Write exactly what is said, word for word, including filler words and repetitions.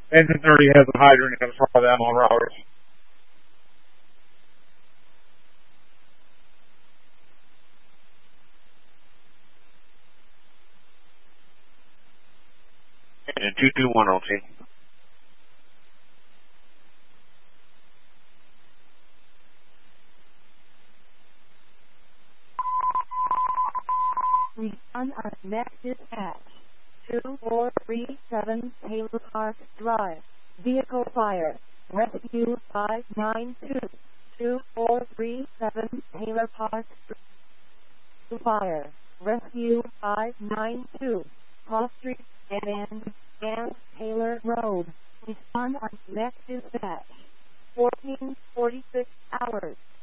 Engine thirty has a hydrant in front of them on routers. Engine two two one O T. Respond on next dispatch. two four three seven Taylor Park Drive. Vehicle fire. Rescue five nine two. two four three seven Taylor Park Drive. Fire. Rescue five nine two. Hall Street and and Taylor Road. Respond on next dispatch. fourteen forty-six hours.